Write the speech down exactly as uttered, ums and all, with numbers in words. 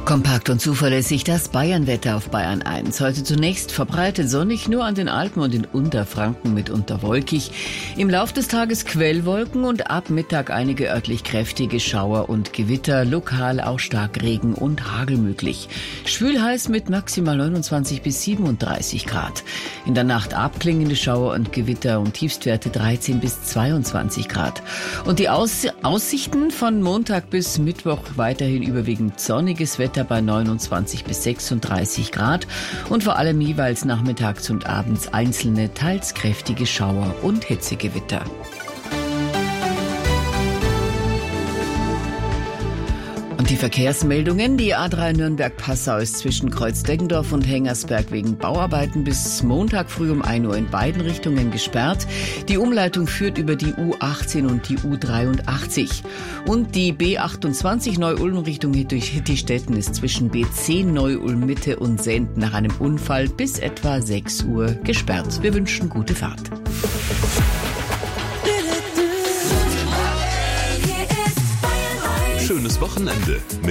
Kompakt und zuverlässig das Bayernwetter auf Bayern eins. Heute zunächst verbreitet sonnig, nur an den Alpen und in Unterfranken mitunter wolkig. Im Lauf des Tages Quellwolken und ab Mittag einige örtlich kräftige Schauer und Gewitter, lokal auch Starkregen und Hagel möglich. Schwül-heiß mit maximal neunundzwanzig bis siebenunddreißig Grad. In der Nacht abklingende Schauer und Gewitter und Tiefstwerte dreizehn bis zweiundzwanzig Grad. Und die Aus- Aussichten von Montag bis Mittwoch weiterhin überwiegend sonniges Wetter bei neunundzwanzig bis sechsunddreißig Grad und vor allem jeweils nachmittags und abends einzelne, teils kräftige Schauer und Hitzegewitter. Und die Verkehrsmeldungen: Die A drei Nürnberg-Passau ist zwischen Kreuzdeggendorf und Hengersberg wegen Bauarbeiten bis Montag früh um ein Uhr in beiden Richtungen gesperrt. Die Umleitung führt über die U achtzehn und die U dreiundachtzig. Und die B achtundzwanzig Neu-Ulm Richtung Hittistetten ist zwischen B zehn Neu-Ulm Mitte und Senden nach einem Unfall bis etwa sechs Uhr gesperrt. Wir wünschen gute Fahrt. Schönes Wochenende.